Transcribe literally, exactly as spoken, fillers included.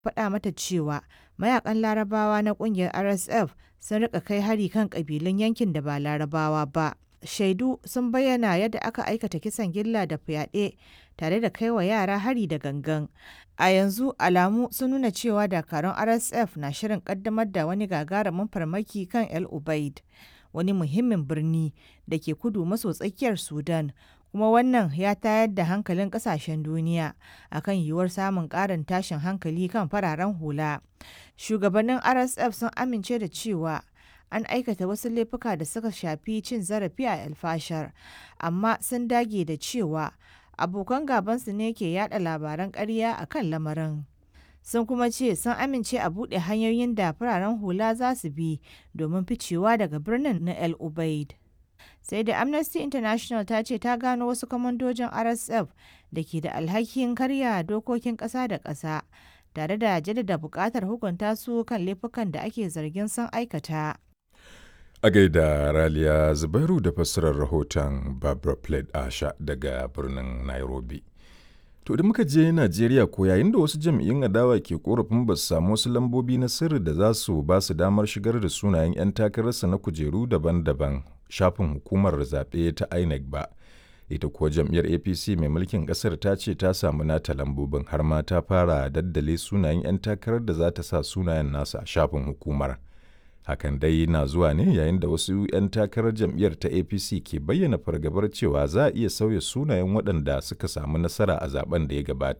faɗa mata cewa mayakan Larabawa na ƙungiyar R S F sun rika kai hari kan ƙabilun yankin da ba Larabawa ba. Shaidu sun bayyana yadda aka aikata kisan gilla da fyaɗe tare da kai wa yara hari da gangan. A yanzu alamu sun nuna cewa dakarun R S F na shirin ƙaddamar da wani gagarumin farmaki kan El Ubaid, wani muhimmin birni da ke kudu maso tsakiyar Sudan. Kuma wannan ya tayar da hankalin kasashen duniya akan yiwuwar samun ƙarin tashin hankali kan fararen hula. Shugabannin R S F sun amince da cewa an aikata wasu laifuka da suka shafi cin zarafi a El Fasher, amma sun dage da cewa abokan gabansu ne ke yada labaran ƙarya a kan lamarin. Sun kuma ce sun amince a buɗe hanyoyin da fararen hula za su bi domin ficewa daga birnin na El Ubaid. Sai da Amnesty International ta ce ta gano wasu kwamandojin R S F da ke da alhakin karya dokokin ƙasa da ƙasa, tare da jaddada buƙatar hukunta su kan laifukan da ake zargin sun aikata. A gaida Raliya Zubairu da fassarar rahoton Barbara Plate Asha daga birnin Nairobi. To da muka je Najeriya ko yayin da wasu jam'iyyun adawa ke korafin ba su samu wasu lambobi na sirri da za su ba su damar shigar da sunayen 'yan takararsa na kujeru daban-daban shafin hukumar zaɓe ta I N E C ba. Ita kuwa jam'iyyar A P C mai mulkin ƙasar ta ce ta samu nata lambobin har ma ta fara daddale sunayen 'yan takarar da za ta sa sunayen nasu a shafin hukumar. Hakan dai na zuwa ne yayin da wasu 'yan takarar jam'iyyar ta A P C ke bayyana fargabar cewa za a iya sauya sunayen waɗanda suka samu nasara a zaben da ya gabata.